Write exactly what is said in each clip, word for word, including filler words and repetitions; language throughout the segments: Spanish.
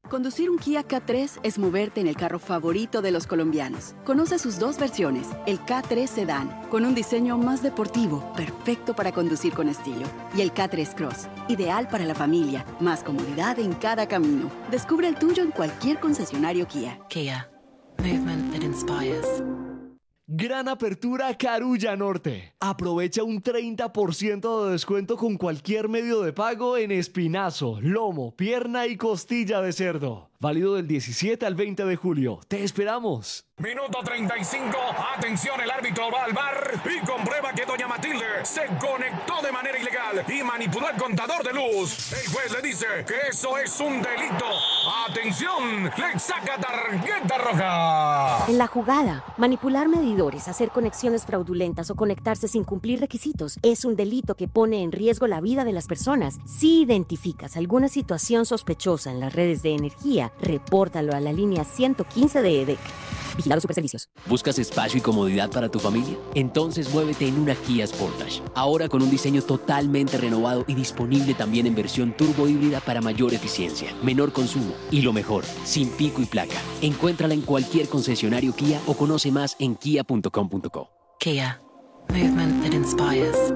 Conducir un Kia K tres es moverte en el carro favorito de los colombianos. Conoce sus dos versiones, el K tres Sedan, con un diseño más deportivo, perfecto para conducir con estilo, y el K tres Cross, ideal para la familia, más comodidad en cada camino. Descubre el tuyo en cualquier concesionario Kia. Kia, movement that inspires. Gran apertura Carulla Norte. Aprovecha un treinta por ciento de descuento con cualquier medio de pago en espinazo, lomo, pierna y costilla de cerdo. Válido del diecisiete al veinte de julio. ¡Te esperamos! Minuto treinta y cinco. Atención, el árbitro va al bar y comprueba que doña Matilde se conectó de manera ilegal y manipuló el contador de luz. El juez le dice que eso es un delito. Atención, le saca tarjeta roja. En la jugada, manipular medidores, hacer conexiones fraudulentas o conectarse sin cumplir requisitos es un delito que pone en riesgo la vida de las personas. Si identificas alguna situación sospechosa en las redes de energía, repórtalo a la línea ciento quince de E D E C. Vigilado Superservicios. ¿Buscas espacio y comodidad para tu familia? Entonces muévete en una Kia Sportage. Ahora con un diseño totalmente renovado y disponible también en versión turbo híbrida para mayor eficiencia, menor consumo y lo mejor, sin pico y placa. Encuéntrala en cualquier concesionario Kia o conoce más en kia punto com punto co. Kia, movement that inspires.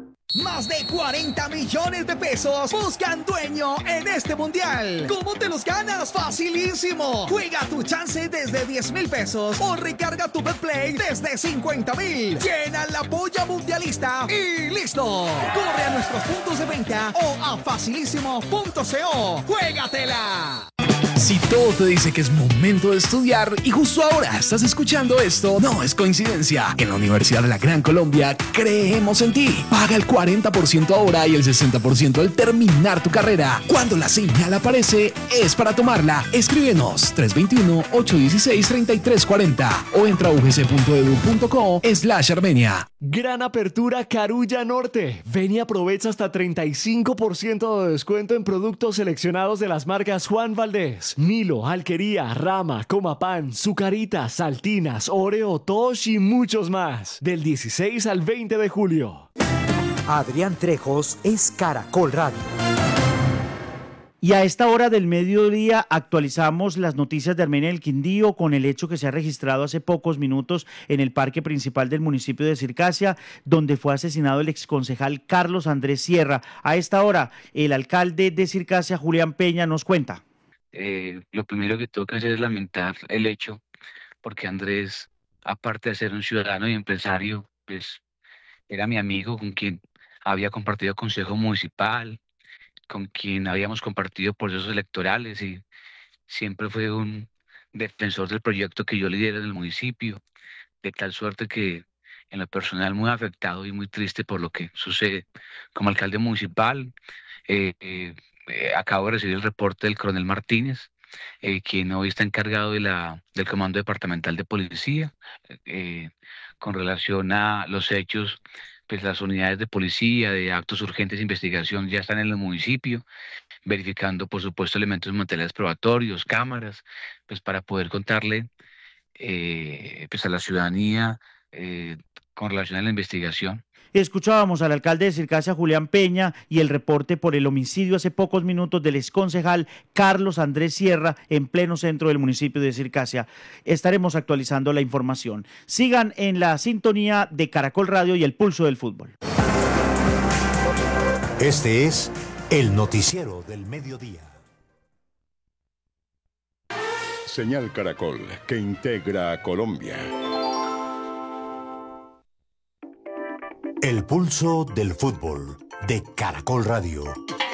Más de cuarenta millones de pesos buscan dueño en este mundial. ¿Cómo te los ganas? Facilísimo. Juega tu chance desde diez mil pesos o recarga tu BetPlay desde cincuenta mil. Llena la polla mundialista y listo. Corre a nuestros puntos de venta o a facilísimo punto co. ¡Juégatela! Si todo te dice que es momento de estudiar y justo ahora estás escuchando esto, no es coincidencia. En la Universidad de la Gran Colombia creemos en ti. Paga el cuarenta por ciento ahora y el sesenta por ciento al terminar tu carrera. Cuando la señal aparece, es para tomarla. Escríbenos tres dos uno, ocho uno seis, tres tres cuatro cero o entra a u g c punto e d u punto co slash armenia. Gran apertura Carulla Norte. Ven y aprovecha hasta treinta y cinco por ciento de descuento en productos seleccionados de las marcas Juan Valdez, Milo, Alquería, Rama, Comapan, Zucaritas, Saltinas, Oreo, Tosh y muchos más. Del dieciséis al veinte de julio. Adrián Trejos es Caracol Radio. Y a esta hora del mediodía actualizamos las noticias de Armenia del Quindío con el hecho que se ha registrado hace pocos minutos en el parque principal del municipio de Circasia, donde fue asesinado el exconcejal Carlos Andrés Sierra. A esta hora, el alcalde de Circasia, Julián Peña, nos cuenta. Eh, lo primero que tengo que hacer es lamentar el hecho, porque Andrés, aparte de ser un ciudadano y empresario, pues era mi amigo con quien había compartido consejo municipal, con quien habíamos compartido procesos electorales y siempre fue un defensor del proyecto que yo lidero en el municipio, de tal suerte que en lo personal muy afectado y muy triste por lo que sucede como alcalde municipal. Eh, eh, eh, acabo de recibir el reporte del coronel Martínez, eh, quien hoy está encargado de la, del Comando Departamental de Policía, eh, con relación a los hechos. Pues las unidades de policía, de actos urgentes de investigación ya están en el municipio, verificando por supuesto elementos materiales probatorios, cámaras, pues para poder contarle eh, pues a la ciudadanía eh, con relación a la investigación. Escuchábamos al alcalde de Circasia, Julián Peña, y el reporte por el homicidio hace pocos minutos del exconcejal Carlos Andrés Sierra en pleno centro del municipio de Circasia. Estaremos actualizando la información. Sigan en la sintonía de Caracol Radio y el Pulso del Fútbol. Este es el noticiero del mediodía. Señal Caracol, que integra a Colombia. El Pulso del Fútbol de Caracol Radio.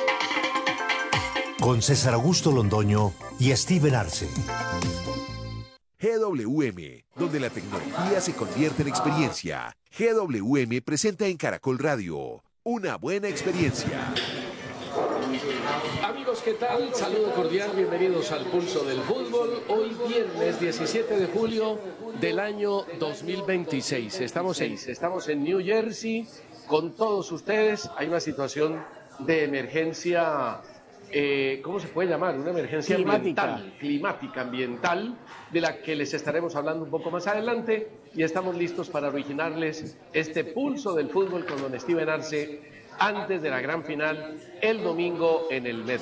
Con César Augusto Londoño y Steven Arce. G W M, donde la tecnología se convierte en experiencia. G W M presenta en Caracol Radio una buena experiencia. Amigos, ¿qué tal? Saludo cordial, bienvenidos al Pulso del Fútbol. Hoy viernes diecisiete de julio del año dos mil veintiséis. Estamos en, estamos en New Jersey con todos ustedes. Hay una situación de emergencia, eh, ¿cómo se puede llamar? Una emergencia climática. ambiental, climática, ambiental, de la que les estaremos hablando un poco más adelante. Y estamos listos para originarles este Pulso del Fútbol con don Steven Arce antes de la gran final el domingo en el MetLife.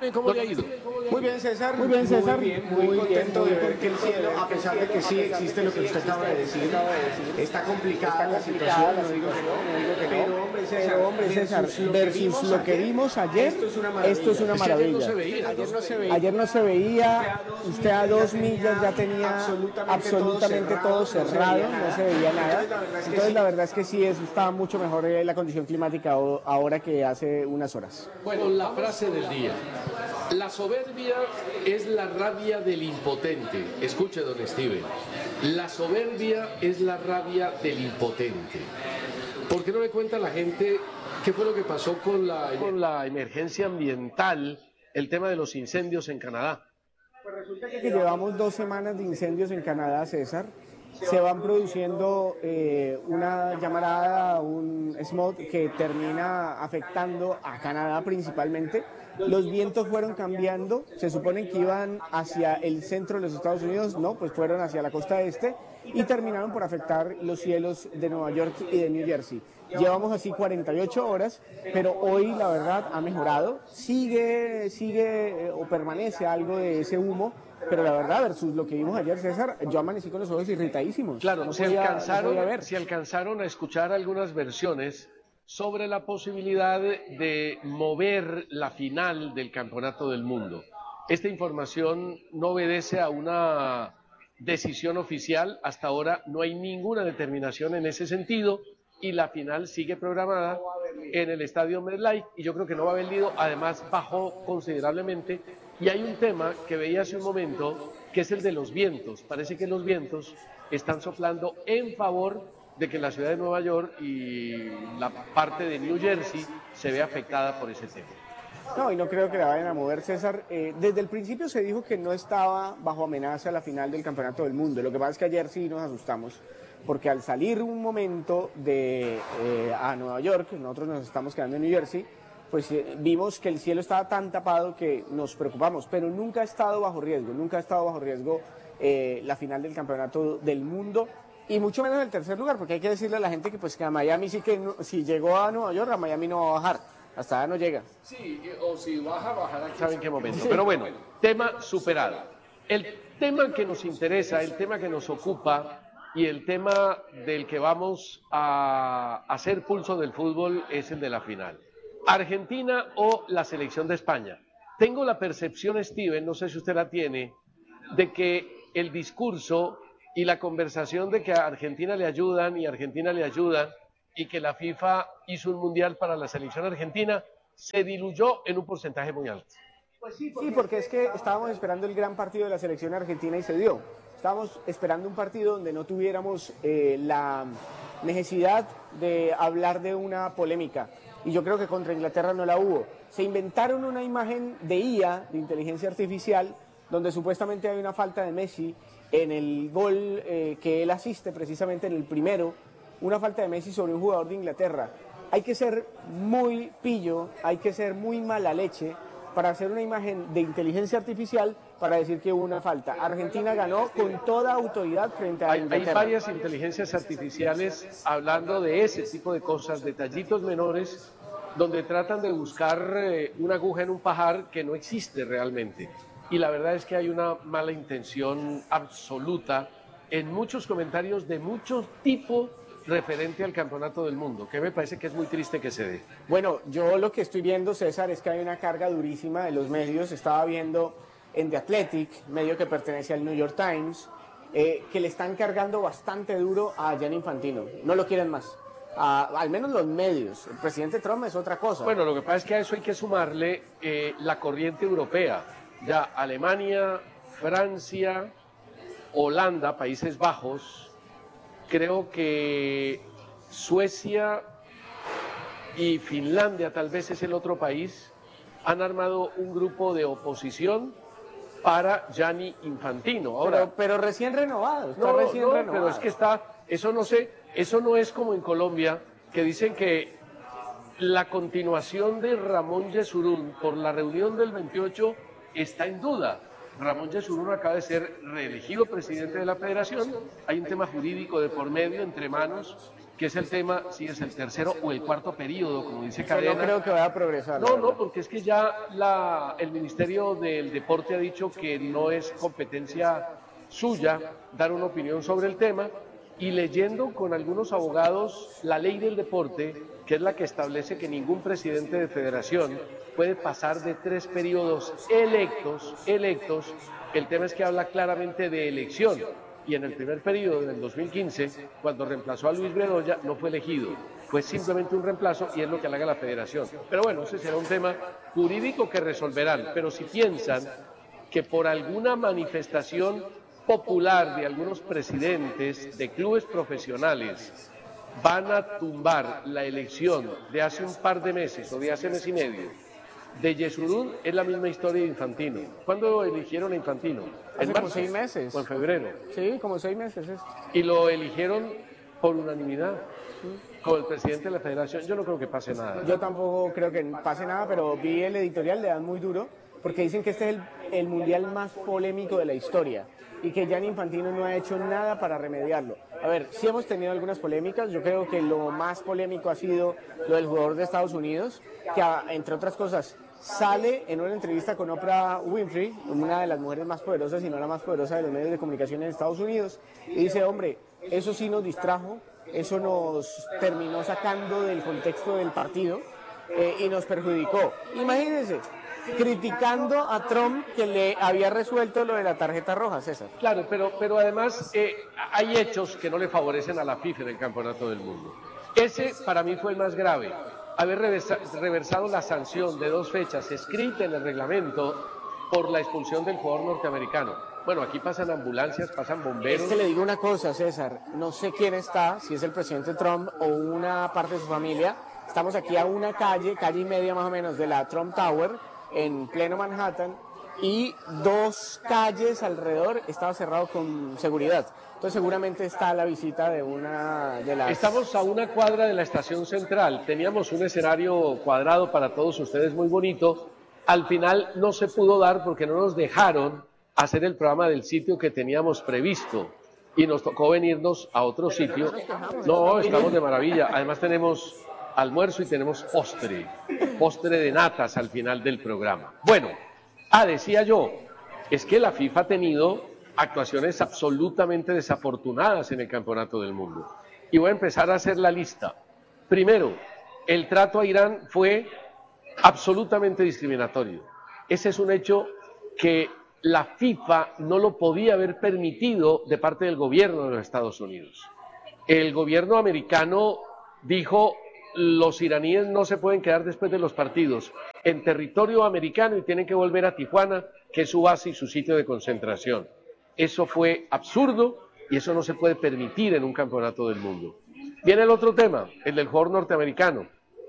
¿Cómo le ha ido? Muy bien, César. Muy bien, César. Muy, bien, muy, muy contento bien, de ver que el cielo, a pesar de que sí existe lo que usted acaba de decir, está complicada la situación, no digo que no, no digo que no. Pero hombre, César, Pero, hombre, César versus, versus lo que vimos ayer, esto es una maravilla. Esto es una maravilla. Es que ayer, no se veía, ayer no se veía. Ayer no se veía. Usted a dos millas ya tenía absolutamente, absolutamente todo cerrado, no se veía nada. Entonces, la verdad es que sí, eso está mucho mejor la condición climática ahora que hace unas horas. Bueno, la frase del día. La soberbia es la rabia del impotente. Escuche, don Steven. La soberbia es la rabia del impotente. ¿Por qué no le cuenta a la gente qué fue lo que pasó con la, con la emergencia ambiental, el tema de los incendios en Canadá? Pues resulta que llevamos dos semanas de incendios en Canadá, César. Se van produciendo eh, una llamarada, un smog que termina afectando a Canadá principalmente. Los vientos fueron cambiando, se supone que iban hacia el centro de los Estados Unidos, no, pues fueron hacia la costa este y terminaron por afectar los cielos de Nueva York y de New Jersey. Llevamos así cuarenta y ocho horas, pero hoy la verdad ha mejorado, sigue, sigue eh, o permanece algo de ese humo, pero la verdad, versus lo que vimos ayer, César, yo amanecí con los ojos irritadísimos. Claro, no se, podía, alcanzaron, no ver. se alcanzaron a escuchar algunas versiones sobre la posibilidad de mover la final del Campeonato del Mundo. Esta información no obedece a una decisión oficial, hasta ahora no hay ninguna determinación en ese sentido y la final sigue programada en el estadio MetLife y yo creo que no va a haber lío, además bajó considerablemente y hay un tema que veía hace un momento que es el de los vientos. Parece que los vientos están soplando en favor de que la ciudad de Nueva York y la parte de New Jersey se ve afectada por ese tema. No, y no creo que la vayan a mover, César. Eh, desde el principio se dijo que no estaba bajo amenaza la final del Campeonato del Mundo. Lo que pasa es que ayer sí nos asustamos, porque al salir un momento de eh, a Nueva York, nosotros nos estamos quedando en New Jersey, pues eh, vimos que el cielo estaba tan tapado que nos preocupamos, pero nunca ha estado bajo riesgo, nunca ha estado bajo riesgo eh, la final del Campeonato del Mundo. Y mucho menos el tercer lugar, porque hay que decirle a la gente que pues que a Miami sí que no, si llegó a Nueva York, a Miami no va a bajar, hasta allá no llega. Sí, o si baja, bajará quién sabe en qué momento. Sí. Pero bueno, tema superado. El tema que nos interesa, el tema que nos ocupa y el tema del que vamos a hacer pulso del fútbol es el de la final. Argentina o la selección de España. Tengo la percepción, Steven, no sé si usted la tiene, de que el discurso y la conversación de que a Argentina le ayudan y a Argentina le ayudan y que la FIFA hizo un mundial para la selección argentina se diluyó en un porcentaje muy alto. Pues sí, porque, sí, porque es que estábamos esperando el gran partido de la selección argentina y se dio. Estábamos esperando un partido donde no tuviéramos eh, la necesidad de hablar de una polémica. Y yo creo que contra Inglaterra no la hubo. Se inventaron una imagen de I A, de inteligencia artificial, donde supuestamente hay una falta de Messi en el gol eh, que él asiste precisamente en el primero, una falta de Messi sobre un jugador de Inglaterra. Hay que ser muy pillo, hay que ser muy mala leche para hacer una imagen de inteligencia artificial para decir que hubo una falta. Argentina ganó con toda autoridad frente a hay, Inglaterra. Hay varias inteligencias artificiales hablando de ese tipo de cosas, detallitos menores, donde tratan de buscar eh, una aguja en un pajar que no existe realmente. Y la verdad es que hay una mala intención absoluta en muchos comentarios de mucho tipo referente al Campeonato del Mundo, que me parece que es muy triste que se dé. Bueno, yo lo que estoy viendo, César, es que hay una carga durísima de los medios. Estaba viendo en The Athletic, medio que pertenece al New York Times, eh, que le están cargando bastante duro a Gianni Infantino. No lo quieren más. A, al menos los medios. El presidente Trump es otra cosa. Bueno, lo que pasa es que a eso hay que sumarle eh, la corriente europea. Ya Alemania, Francia, Holanda, Países Bajos, creo que Suecia y Finlandia, tal vez es el otro país, han armado un grupo de oposición para Gianni Infantino. Ahora, pero, pero recién renovado, está no, recién no, renovado. Pero es que está, eso no sé, eso no es como en Colombia, que dicen que la continuación de Ramón Yesurún por la reunión del veintiocho está en duda. Ramón Yesurún acaba de ser reelegido presidente de la federación, hay un tema jurídico de por medio entre manos que es el tema, si es el tercero o el cuarto periodo, como dice Yo Cadena. no creo que vaya a progresar. No, no, porque es que ya la, el Ministerio del Deporte ha dicho que no es competencia suya dar una opinión sobre el tema, y leyendo con algunos abogados la ley del deporte, que es la que establece que ningún presidente de federación puede pasar de tres periodos electos, electos, el tema es que habla claramente de elección, y en el primer periodo, en el dos mil quince, cuando reemplazó a Luis Bedoya, no fue elegido, fue simplemente un reemplazo y es lo que halaga la federación. Pero bueno, ese será un tema jurídico que resolverán, pero si piensan que por alguna manifestación popular de algunos presidentes de clubes profesionales van a tumbar la elección de hace un par de meses o de hace mes y medio de Yesurún, es la misma historia de Infantino. ¿Cuándo eligieron a Infantino? Hace ¿En como marzo? seis meses. ¿O en febrero? Sí, como seis meses. Es. Y lo eligieron por unanimidad, como el presidente de la federación. Yo no creo que pase nada. Yo tampoco creo que pase nada, pero vi el editorial, le dan muy duro, porque dicen que este es el, el mundial más polémico de la historia y que Gianni Infantino no ha hecho nada para remediarlo. A ver, sí hemos tenido algunas polémicas, yo creo que lo más polémico ha sido lo del jugador de Estados Unidos, que entre otras cosas sale en una entrevista con Oprah Winfrey, una de las mujeres más poderosas, si no la más poderosa de los medios de comunicación en Estados Unidos, y dice, hombre, eso sí nos distrajo, eso nos terminó sacando del contexto del partido eh, y nos perjudicó. Imagínense, criticando a Trump que le había resuelto lo de la tarjeta roja, César. Claro, pero, pero además eh, hay hechos que no le favorecen a la FIFA en el Campeonato del Mundo. Ese para mí fue el más grave, haber reversa, reversado la sanción de dos fechas escrita en el reglamento por la expulsión del jugador norteamericano. Bueno, aquí pasan ambulancias, pasan bomberos. Es que le digo una cosa, César, no sé quién está, si es el presidente Trump o una parte de su familia. Estamos aquí a una calle, calle y media más o menos de la Trump Tower, en pleno Manhattan, y dos calles alrededor estaba cerrado con seguridad. Entonces seguramente está la visita de una de las... Estamos a una cuadra de la estación central, teníamos un escenario cuadrado para todos ustedes muy bonito, al final no se pudo dar porque no nos dejaron hacer el programa del sitio que teníamos previsto y nos tocó venirnos a otro sitio. No, estamos de maravilla, además tenemos almuerzo y tenemos postre, postre de natas al final del programa. Bueno, ah, decía yo, es que la FIFA ha tenido actuaciones absolutamente desafortunadas en el Campeonato del Mundo. Y voy a empezar a hacer la lista. Primero, el trato a Irán fue absolutamente discriminatorio. Ese es un hecho que la FIFA no lo podía haber permitido de parte del gobierno de los Estados Unidos. El gobierno americano dijo: los iraníes no se pueden quedar después de los partidos en territorio americano y tienen que volver a Tijuana, que es su base y su sitio de concentración. Eso fue absurdo y eso no se puede permitir en un campeonato del mundo. Viene el otro tema, el del jugador norteamericano.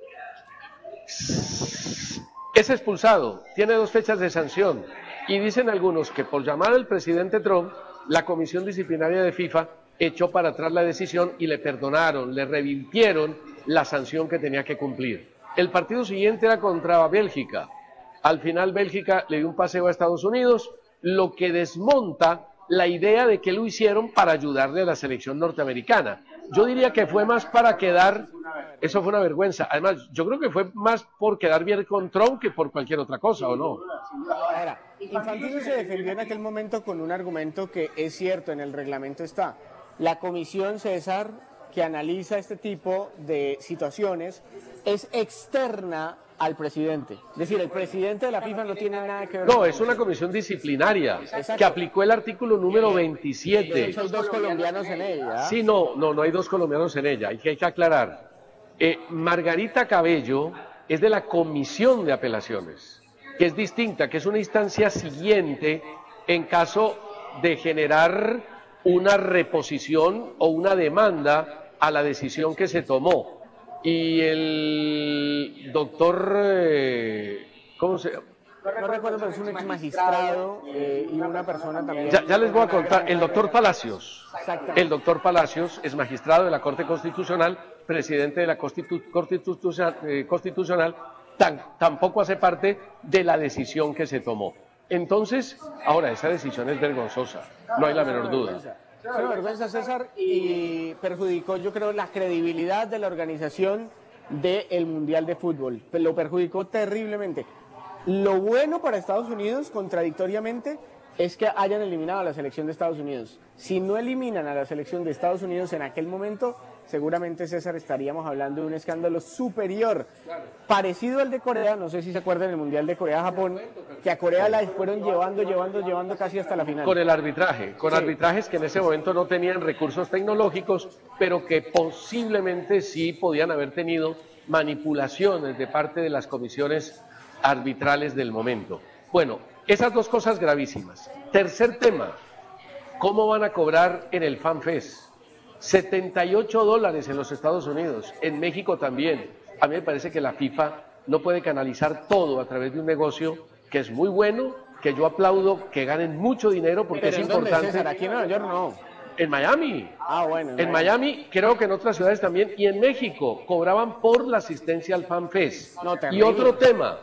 Es expulsado, tiene dos fechas de sanción y dicen algunos que por llamar al presidente Trump, la comisión disciplinaria de FIFA echó para atrás la decisión y le perdonaron, le revirtieron la sanción que tenía que cumplir. El partido siguiente era contra Bélgica. Al final Bélgica le dio un paseo a Estados Unidos, lo que desmonta la idea de que lo hicieron para ayudarle a la selección norteamericana. Yo diría que fue más para quedar, eso fue una vergüenza. Además, yo creo que fue más por quedar bien con Trump que por cualquier otra cosa, ¿o no? Ahora, Infantino se defendió en aquel momento con un argumento que es cierto, en el reglamento está. La comisión, César, que analiza este tipo de situaciones, es externa al presidente. Es decir, el presidente de la FIFA no tiene nada que ver. No, es una comisión disciplinaria. Exacto. Que aplicó el artículo número veintisiete. De hecho, hay dos colombianos en ella. Sí, no, no, no hay dos colombianos en ella. Hay que, hay que aclarar. Eh, Margarita Cabello es de la Comisión de Apelaciones, que es distinta, que es una instancia siguiente en caso de generar una reposición o una demanda a la decisión que se tomó. Y el doctor, eh, ¿cómo se llama? No recuerdo, pero es un ex magistrado eh, y una persona también. Ya, ya les voy a contar, el doctor Palacios, el doctor Palacios es magistrado de la Corte Constitucional, presidente de la Constitu Constitucional, eh, Constitucional tan, tampoco hace parte de la decisión que se tomó. Entonces, ahora esa decisión es vergonzosa, no hay la menor duda. Es una vergüenza, César, y perjudicó, yo creo, la credibilidad de la organización del Mundial de Fútbol. Lo perjudicó terriblemente. Lo bueno para Estados Unidos, contradictoriamente, es que hayan eliminado a la selección de Estados Unidos. Si no eliminan a la selección de Estados Unidos en aquel momento, seguramente, César, estaríamos hablando de un escándalo superior, parecido al de Corea. No sé si se acuerdan del Mundial de Corea-Japón, que a Corea la fueron llevando, llevando, llevando casi hasta la final. Con el arbitraje, con Sí. arbitrajes que en ese momento no tenían recursos tecnológicos, pero que posiblemente sí podían haber tenido manipulaciones de parte de las comisiones arbitrales del momento. Bueno, esas dos cosas gravísimas. Tercer tema, ¿cómo van a cobrar en el FanFest? setenta y ocho dólares en los Estados Unidos, en México también. A mí me parece que la FIFA no puede canalizar todo a través de un negocio que es muy bueno, que yo aplaudo que ganen mucho dinero porque Pero es ¿en dónde, importante. César? Aquí en Nueva York no. En Miami. Ah, bueno. En Miami, creo que en otras ciudades también, y en México, cobraban por la asistencia al FanFest. No, Y terrible. otro tema,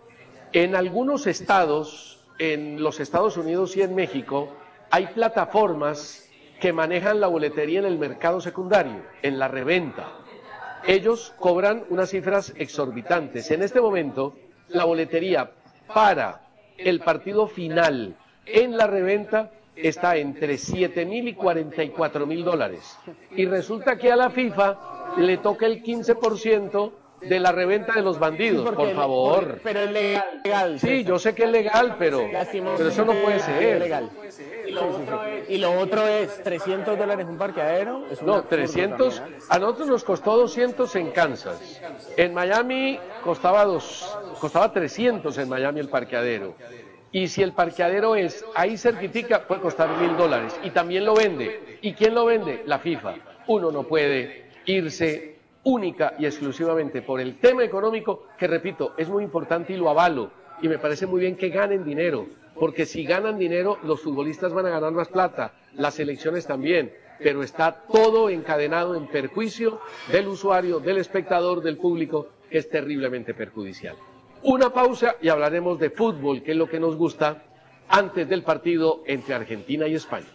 en algunos estados, en los Estados Unidos y en México, hay plataformas que manejan la boletería en el mercado secundario, en la reventa. Ellos cobran unas cifras exorbitantes. En este momento, la boletería para el partido final en la reventa está entre siete mil y cuarenta y cuatro mil dólares. Y resulta que a la FIFA le toca el quince por ciento de la reventa de los bandidos, Sí, por porque- favor. porque- pero es legal. legal, Sí, César. yo sé que es legal, pero, pero eso no puede Es ser. legal. Y lo, otro es, y lo otro es trescientos dólares un parqueadero. Es un No, absurdo trescientos, también, ¿eh? a nosotros nos costó doscientos en Kansas. En Miami costaba, dos, costaba trescientos en Miami el parqueadero. Y si el parqueadero es ahí certifica, puede costar mil dólares. Y también lo vende. ¿Y quién lo vende? La FIFA. Uno no puede irse única y exclusivamente por el tema económico, que repito, es muy importante y lo avalo. Y me parece muy bien que ganen dinero, porque si ganan dinero, los futbolistas van a ganar más plata, las selecciones también, pero está todo encadenado en perjuicio del usuario, del espectador, del público, que es terriblemente perjudicial. Una pausa y hablaremos de fútbol, que es lo que nos gusta, antes del partido entre Argentina y España.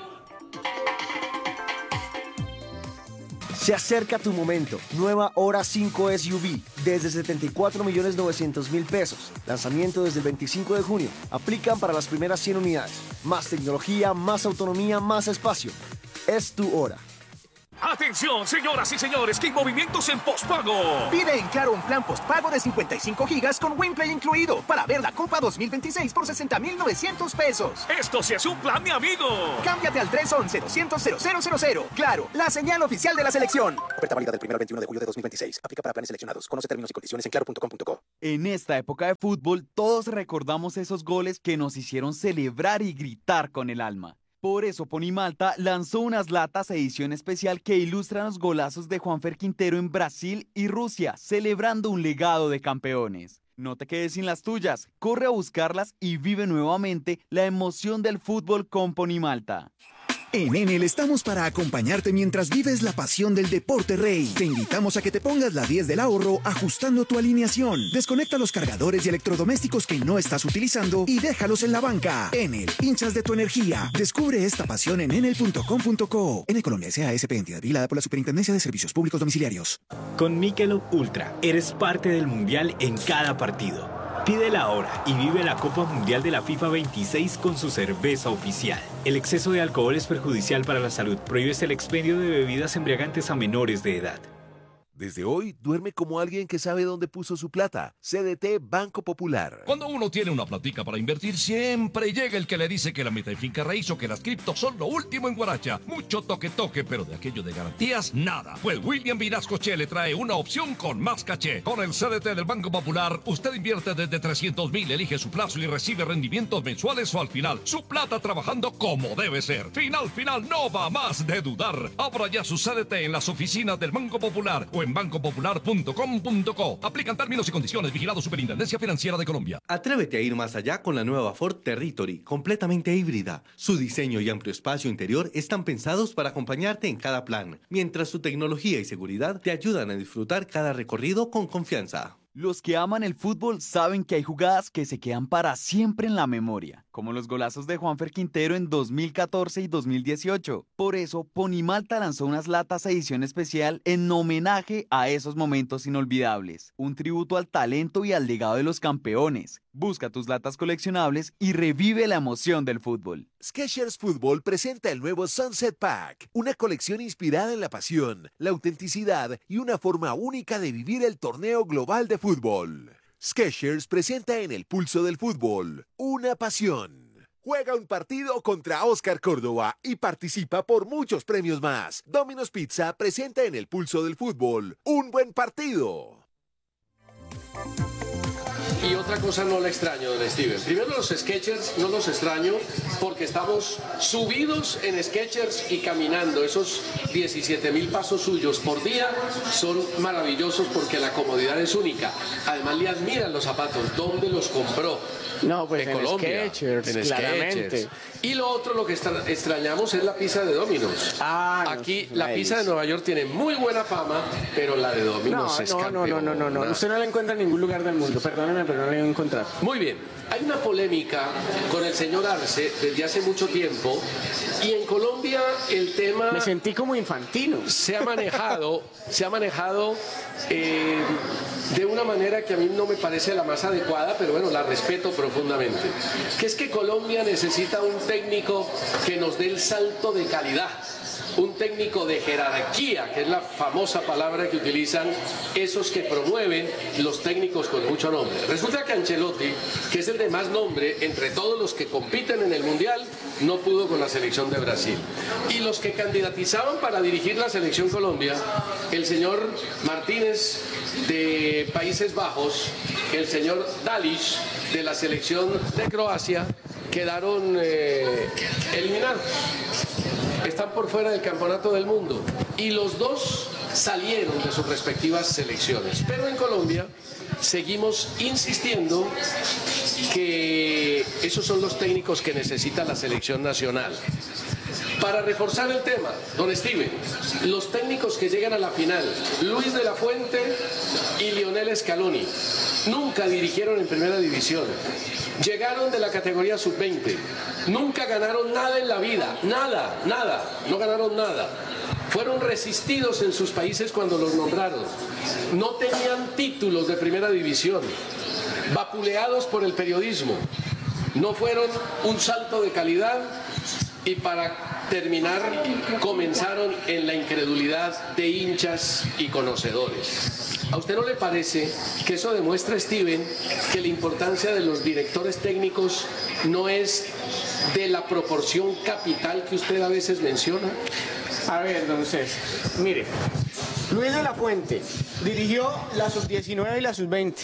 Se acerca tu momento. Nueva Hora cinco S U V desde setenta y cuatro millones novecientos mil pesos. Lanzamiento desde el veinticinco de junio. Aplican para las primeras cien unidades. Más tecnología, más autonomía, más espacio. Es tu hora. Atención, señoras y señores, que hay movimientos en pospago. Pide en Claro un plan postpago de cincuenta y cinco gigas con WinPlay incluido para ver la Copa dos mil veintiséis por sesenta mil novecientos pesos. Esto sí es un plan, mi amigo. Cámbiate al tres once, doscientos, cero cero cero cero. Claro, la señal oficial de la selección. Oferta válida del primero al veintiuno de julio de dos mil veintiséis. Aplica para planes seleccionados. Conoce términos y condiciones en claro punto com punto co. En esta época de fútbol, todos recordamos esos goles que nos hicieron celebrar y gritar con el alma. Por eso Ponimalta lanzó unas latas edición especial que ilustran los golazos de Juanfer Quintero en Brasil y Rusia, celebrando un legado de campeones. No te quedes sin las tuyas, corre a buscarlas y vive nuevamente la emoción del fútbol con Ponimalta. En Enel estamos para acompañarte mientras vives la pasión del deporte rey. Te invitamos a que te pongas la diez del ahorro ajustando tu alineación. Desconecta los cargadores y electrodomésticos que no estás utilizando y déjalos en la banca. Enel, hinchas de tu energía. Descubre esta pasión en enel punto com punto co. Enel Colombia S A S P, entidad vigilada por la Superintendencia de Servicios Públicos Domiciliarios. Con Michelob Ultra, eres parte del mundial en cada partido. Pídela ahora y vive la Copa Mundial de la FIFA veintiséis con su cerveza oficial. El exceso de alcohol es perjudicial para la salud. Prohíbes el expendio de bebidas embriagantes a menores de edad. Desde hoy, duerme como alguien que sabe dónde puso su plata. C D T Banco Popular. Cuando uno tiene una platica para invertir, siempre llega el que le dice que la meta de finca raíz o que las criptos son lo último en Guaracha. Mucho toque-toque, pero de aquello de garantías, nada. Pues William Vinascoche le trae una opción con más caché. Con el C D T del Banco Popular, usted invierte desde trescientos mil, elige su plazo y recibe rendimientos mensuales o al final. Su plata trabajando como debe ser. Final, final, no va más de dudar. Abra ya su C D T en las oficinas del Banco Popular o en banco popular punto com punto co. Aplican términos y condiciones. Vigilado Superintendencia Financiera de Colombia. Atrévete a ir más allá con la nueva Ford Territory, completamente híbrida. Su diseño y amplio espacio interior están pensados para acompañarte en cada plan, mientras su tecnología y seguridad te ayudan a disfrutar cada recorrido con confianza. Los que aman el fútbol saben que hay jugadas que se quedan para siempre en la memoria, como los golazos de Juanfer Quintero en dos mil catorce y dos mil dieciocho. Por eso, Ponimalta lanzó unas latas edición especial en homenaje a esos momentos inolvidables, un tributo al talento y al legado de los campeones. Busca tus latas coleccionables y revive la emoción del fútbol. Skechers Fútbol presenta el nuevo Sunset Pack, una colección inspirada en la pasión, la autenticidad y una forma única de vivir el torneo global de fútbol. Skechers presenta en el pulso del fútbol una pasión. Juega un partido contra Oscar Córdoba y participa por muchos premios más. Domino's Pizza presenta en el pulso del fútbol un buen partido. Y otra cosa no la extraño, don Steven. Primero, los Skechers no los extraño porque estamos subidos en Skechers y caminando. Esos diecisiete mil pasos suyos por día son maravillosos porque la comodidad es única. Además, le admiran los zapatos. ¿Dónde los compró? No, pues en, en Colombia, Skechers, en claramente. Skechers. Y lo otro, lo que extra extrañamos es la pizza de Domino's. Ah, Aquí no, la pizza de Nueva York tiene muy buena fama, pero la de Domino's no, es no, campeona. no, no, no, no, no. Usted no la encuentra en ningún lugar del mundo. Perdóneme, pero no la voy a encontrar. Muy bien. Hay una polémica con el señor Arce desde hace mucho tiempo y en Colombia el tema... Me sentí como infantino. Se ha manejado, se ha manejado eh, de una manera que a mí no me parece la más adecuada, pero bueno, la respeto profundamente. Que es que Colombia necesita un técnico que nos dé el salto de calidad. Un técnico de jerarquía, que es la famosa palabra que utilizan esos que promueven los técnicos con mucho nombre. Resulta que Ancelotti, que es el de más nombre entre todos los que compiten en el Mundial, no pudo con la selección de Brasil. Y los que candidatizaban para dirigir la selección Colombia, el señor Martínez de Países Bajos, el señor Dalic de la selección de Croacia, quedaron eh, eliminados. Están por fuera del campeonato del mundo y los dos salieron de sus respectivas selecciones. Pero en Colombia seguimos insistiendo que esos son los técnicos que necesita la selección nacional. Para reforzar el tema, don Steven, los técnicos que llegan a la final, Luis de la Fuente y Lionel Scaloni, nunca dirigieron en primera división. Llegaron de la categoría sub veinte, nunca ganaron nada en la vida, nada, nada, no ganaron nada. Fueron resistidos en sus países cuando los nombraron. No tenían títulos de primera división, vapuleados por el periodismo. No fueron un salto de calidad y para terminar comenzaron en la incredulidad de hinchas y conocedores. ¿A usted no le parece que eso demuestra, Steven, que la importancia de los directores técnicos no es de la proporción capital que usted a veces menciona? A ver, don César, mire, Luis de la Fuente dirigió la sub diecinueve y la sub veinte,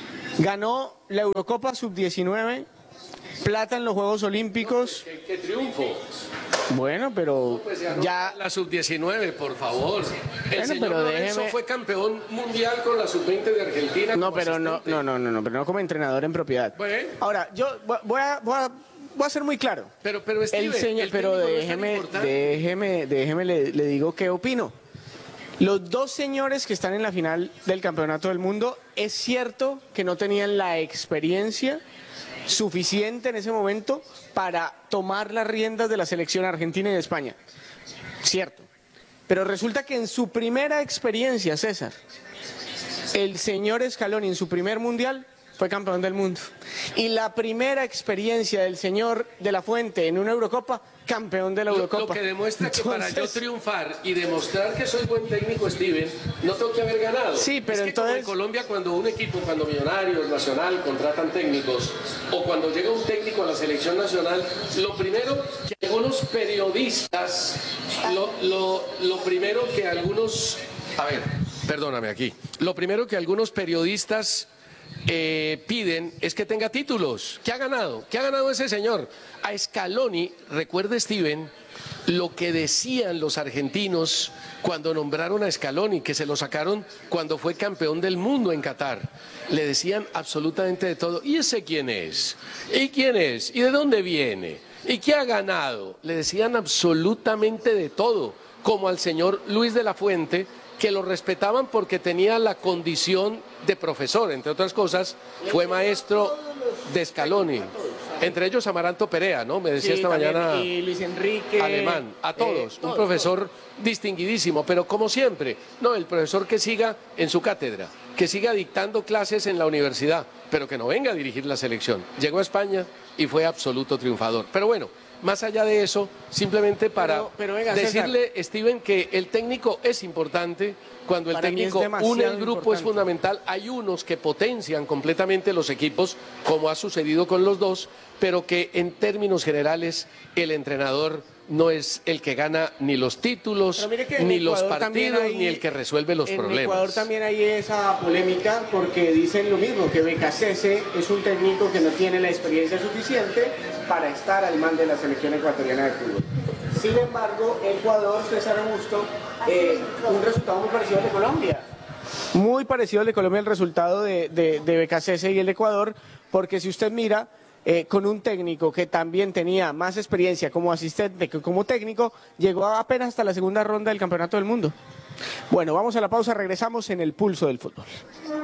ganó la Eurocopa sub diecinueve, plata en los Juegos Olímpicos. ¡Qué, qué triunfo! Bueno, pero pues ya... La sub diecinueve, por favor. El bueno, señor pero Lorenzo déjeme... fue campeón mundial con la sub veinte de Argentina. No, pero no, no, no, no, no, pero no como entrenador en propiedad. Bueno. Ahora, yo voy a, voy a, voy a ser muy claro. Pero, pero Steven, el señor, el pero técnico no es tan déjeme, importante. déjeme, déjeme, le, le digo qué opino. Los dos señores que están en la final del Campeonato del Mundo, es cierto que no tenían la experiencia suficiente en ese momento para tomar las riendas de la selección argentina y de España. Cierto. Pero resulta que en su primera experiencia, César, el señor Scaloni en su primer mundial fue campeón del mundo. Y la primera experiencia del señor de la Fuente en una Eurocopa, campeón de la Lo, Eurocopa. lo que demuestra que para yo Entonces- triunfar y demostrar que soy buen técnico, Steven, no tengo que haber ganado. Sí, pero es que como entonces- en Colombia, cuando un equipo, cuando Millonarios, Nacional, contratan técnicos, o cuando llega un técnico a la selección nacional, lo primero que algunos periodistas, lo, lo, lo primero que algunos, a ver, perdóname aquí, lo primero que algunos periodistas eh, piden es que tenga títulos. ¿Qué ha ganado? ¿Qué ha ganado ese señor? A Scaloni, recuerde, Steven, lo que decían los argentinos cuando nombraron a Scaloni, que se lo sacaron cuando fue campeón del mundo en Qatar. Le decían absolutamente de todo. ¿Y ese quién es? ¿Y quién es? ¿Y de dónde viene? ¿Y qué ha ganado? Le decían absolutamente de todo, como al señor Luis de la Fuente, que lo respetaban porque tenía la condición de profesor, entre otras cosas, fue maestro de Scaloni. Entre ellos Amaranto Perea, ¿no? Me decía Sí, esta también, mañana y Luis Enrique, Alemán, a todos, eh, un todos, profesor distinguidísimo, pero como siempre, no, el profesor que siga en su cátedra, que siga dictando clases en la universidad, pero que no venga a dirigir la selección. Llegó a España y fue absoluto triunfador. Pero bueno, más allá de eso, simplemente para Pero- pero venga, decirle, Steven, que el técnico es importante. Cuando el Para mí es técnico demasiado une el grupo es importante. fundamental. Hay unos que potencian completamente los equipos, como ha sucedido con los dos, pero que en términos generales el entrenador no es el que gana ni los títulos, Pero mire que en ni los Ecuador también partidos, hay- ni el que resuelve los en problemas. Ecuador también hay esa polémica porque dicen lo mismo, que Becasese es un técnico que no tiene la experiencia suficiente para estar al mando de la selección ecuatoriana de fútbol. Sin embargo, Ecuador, César Augusto, eh, un resultado muy parecido al de Colombia. Muy parecido al de Colombia el resultado de, de, de Becasese y el Ecuador, porque si usted mira, eh, con un técnico que también tenía más experiencia como asistente que como técnico, llegó apenas hasta la segunda ronda del Campeonato del Mundo. Bueno, vamos a la pausa, regresamos en el pulso del fútbol.